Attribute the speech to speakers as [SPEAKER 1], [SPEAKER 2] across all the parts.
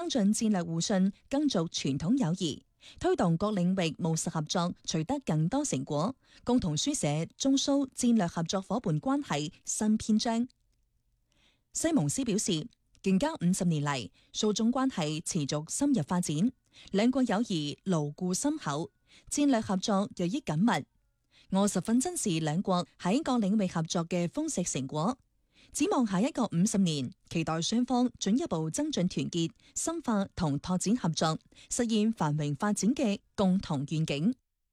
[SPEAKER 1] 增進戰略互信，更續傳統友誼，推動各領域務實合作取得更多成果，共同書寫中蘇戰略合作夥伴關係新篇章。西蒙斯表示，建交50年嚟，蘇中關係持續深入發展，兩國友誼牢固深厚，戰略合作日益緊密。我十分珍視兩國喺各領域合作嘅豐碩成果，展望下一個50年，期待雙方進一步增進團結、深化同拓展合作，實現繁榮發展嘅共同願景。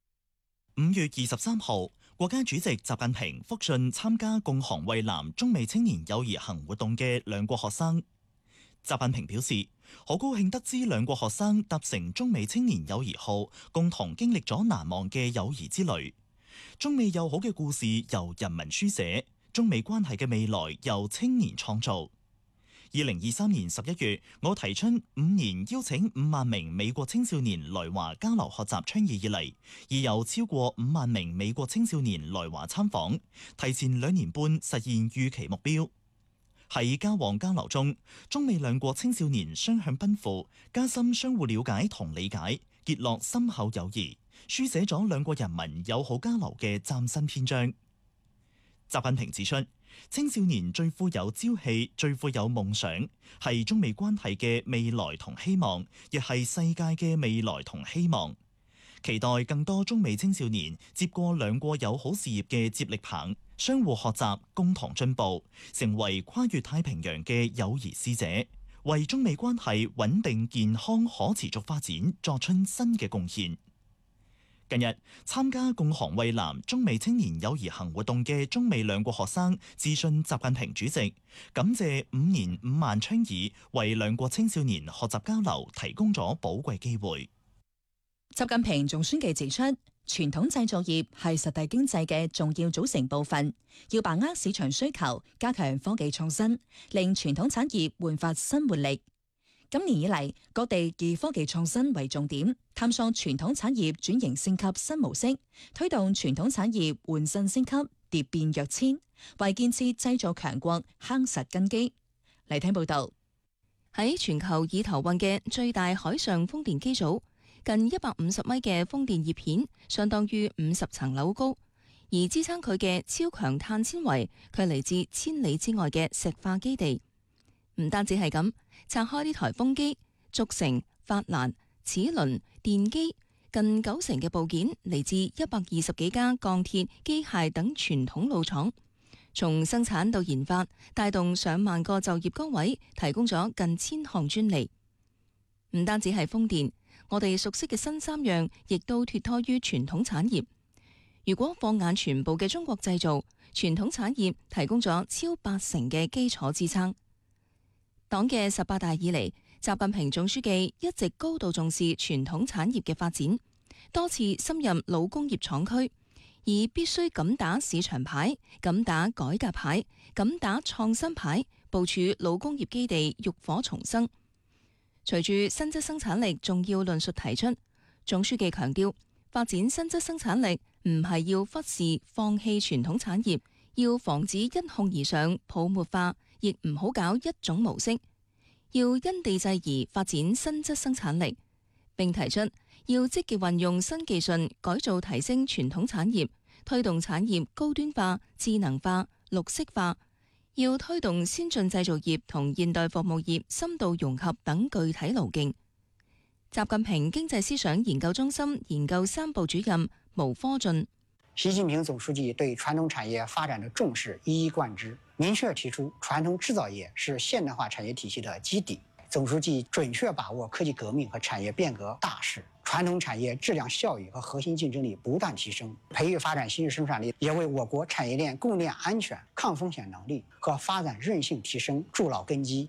[SPEAKER 2] 5月23號，國家主席習近平復信參加共航蔚藍中美青年友誼行活動嘅兩國學生。習近平表示，好高興得知兩國學生搭乘中美青年友誼號，共同經歷咗難忘嘅友誼之旅。中美友好嘅故事由人民書寫，中美關係嘅未來由青年創造。2023年11月，我提出5年邀請5萬名美國青少年來華交流學習倡議以嚟，已有超過5萬名美國青少年來華參訪，提前2年半實現預期目標。喺交往交流中，中美兩國青少年雙向奔赴，加深相互了解同理解，結落深厚友誼，書寫咗兩國人民友好交流嘅嶄新篇章。習近平指出，青少年最富有朝氣，最富有夢想，係中美關係嘅未來同希望，亦係世界嘅未來同希望。期待更多中美青少年接過兩國友好事業嘅接力棒，相互學習，共同進步，成為跨越太平洋嘅友誼使者，為中美關係穩定健康可持續發展作出新嘅貢獻。近日參加共航蔚藍中美青年友誼行活動嘅中美兩國學生致信習近平主席，感謝5年5萬倡議為兩國青少年學習交流提供咗寶貴機會。
[SPEAKER 1] 習近平仲宣記指出，傳統製造業係實體經濟嘅重要組成部分，要把握市場需求，加強科技創新，令傳統產業煥發新活力。今年以嚟，各地以科技創新為重點，探索傳統產業轉型升級新模式，推動傳統產業換新升級、蝶變躍遷，為建設製造強國夯實根基。嚟聽報道。
[SPEAKER 3] 喺全球已投運嘅最大海上風電機組，近150米嘅風電葉片相當於50層樓高，而支撐佢嘅超強碳纖維卻嚟自千里之外嘅石化基地。唔單止係咁，拆開呢台風機，軸承、法蘭、齒輪、電機近90成嘅部件嚟自120幾家鋼鐵、機械等傳統老廠，從生產到研發，帶動上萬個就業崗位，提供咗近1000項專利。唔單止係風電，我哋熟悉嘅新3樣亦都脫胎於傳統產業。如果放眼全部嘅中國製造，傳統產業提供咗超80%嘅基礎支撐。黨嘅18大以嚟，習近平總書記一直高度重視傳統產業嘅發展，多次深入老工業廠區，以必須敢打市場牌、敢打改革牌、敢打創新牌，部署老工業基地浴火重生。隨住新質生產力重要論述提出，總書記強調，發展新質生產力唔係要忽視放棄傳統產業，要防止一哄而上泡沫化，亦唔好搞一種模式，要因地制宜發展新質生產力，並提出要積極運用新技術改造提升傳統產業，推動產業高端化、智能化、綠色化，要推動先進製造業同現代服務業深度融合等具體路徑。習近平經濟思想研究中心研究3部主任毛科進，
[SPEAKER 4] 習近平總書記對傳統產業發展的重視一以貫之，明確提出傳統製造業是現代化產業體系的基底。總書記準確把握科技革命和產業變革大勢，傳統產業質量效益和核心競爭力不斷提升，培育發展新生產力，也為我國產業鏈供應鏈安全、抗風險能力和發展韌性提升築牢根基。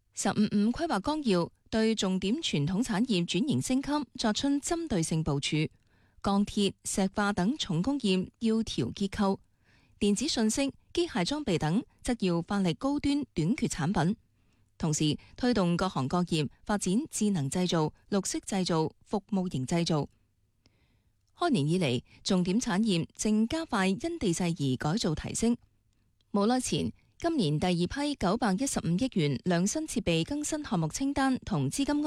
[SPEAKER 3] 15規劃綱要對重點傳統產業轉型升級作出針對性部署，鋼鐵、石化等重工業要調結構，電子信息、機械裝備等則要發力高端短缺產品，同時推動各行各業發展智能製造、綠色製造、服務型製造。開年以嚟，重點產業正加快因地制宜改造提升。冇耐前，今年第2批915億元量新設備更新項目清單同資金